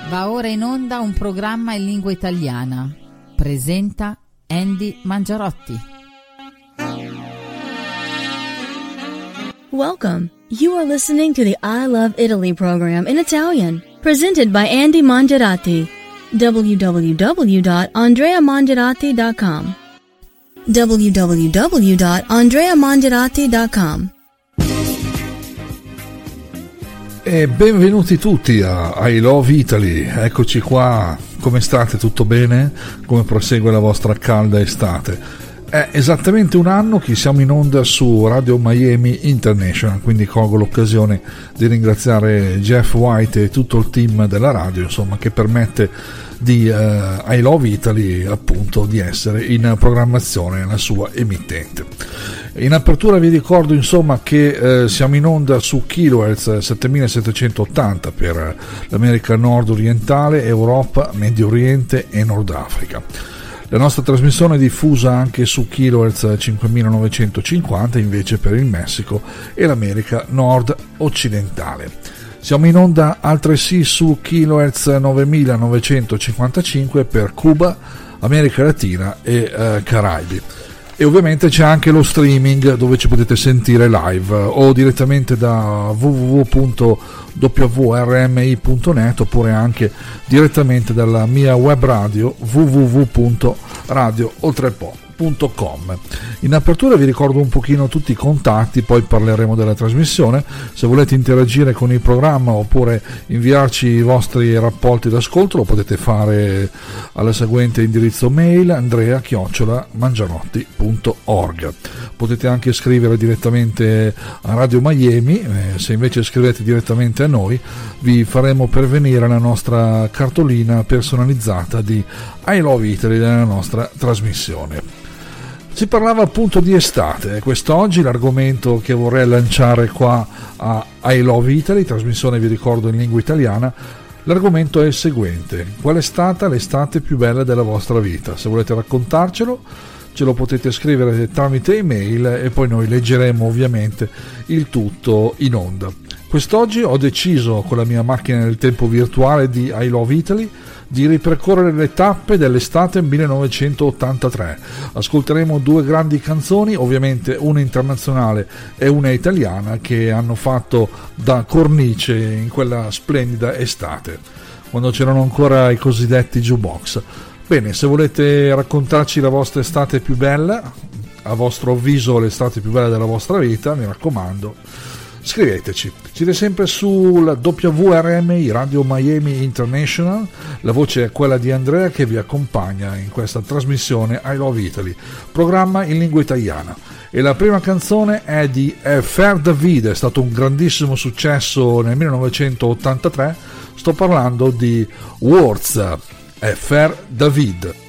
Va ora in onda un programma in lingua italiana. Presenta Andy Mangiarotti. Welcome. You are listening to the I Love Italy program in Italian, presented by Andy Mangiarotti. www.andreamangiarotti.com www.andreamangiarotti.com. E benvenuti tutti a I Love Italy, eccoci qua, come state? Tutto bene? Come prosegue la vostra calda estate? È esattamente un anno che siamo in onda su Radio Miami International, quindi colgo l'occasione di ringraziare Jeff White e tutto il team della radio, insomma, che permette di I Love Italy appunto di essere in programmazione nella sua emittente. In apertura vi ricordo insomma che siamo in onda su kHz 7780 per l'America Nord Orientale, Europa, Medio Oriente e Nord Africa. La nostra trasmissione è diffusa anche su kHz 5950 invece per il Messico e l'America Nord Occidentale. Siamo in onda altresì su kHz 9955 per Cuba, America Latina e Caraibi. E ovviamente c'è anche lo streaming dove ci potete sentire live o direttamente da www.wrmi.net oppure anche direttamente dalla mia web radio www.radiooltrepo.com. In apertura vi ricordo un pochino tutti i contatti, poi parleremo della trasmissione. Se volete interagire con il programma oppure inviarci i vostri rapporti d'ascolto lo potete fare al seguente indirizzo mail andrea@mangiarotti.org. Potete anche scrivere direttamente a Radio Miami, se invece scrivete direttamente a noi vi faremo pervenire la nostra cartolina personalizzata di I Love Italy nella nostra trasmissione. Si parlava appunto di estate, quest'oggi l'argomento che vorrei lanciare qua a I Love Italy, trasmissione vi ricordo in lingua italiana, l'argomento è il seguente: qual è stata l'estate più bella della vostra vita? Se volete raccontarcelo ce lo potete scrivere tramite email e poi noi leggeremo ovviamente il tutto in onda. Quest'oggi ho deciso con la mia macchina del tempo virtuale di I Love Italy di ripercorrere le tappe dell'estate 1983. Ascolteremo due grandi canzoni, ovviamente una internazionale e una italiana, che hanno fatto da cornice in quella splendida estate, quando c'erano ancora i cosiddetti jukebox. Bene, se volete raccontarci la vostra estate più bella, a vostro avviso l'estate più bella della vostra vita, mi raccomando, scriveteci. Siete sempre sulla WRMI Radio Miami International, la voce è quella di Andrea che vi accompagna in questa trasmissione I Love Italy, programma in lingua italiana. E la prima canzone è di Fer David, è stato un grandissimo successo nel 1983, sto parlando di Words, Fer David.